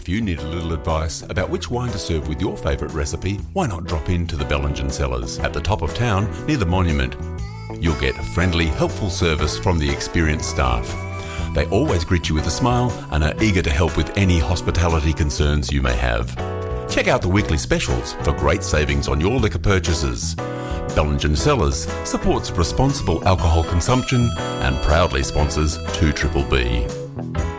If you need a little advice about which wine to serve with your favourite recipe, why not drop into the Bellingen Cellars at the top of town near the Monument. You'll get friendly, helpful service from the experienced staff. They always greet you with a smile and are eager to help with any hospitality concerns you may have. Check out the weekly specials for great savings on your liquor purchases. Bellingen Cellars supports responsible alcohol consumption and proudly sponsors 2BBB.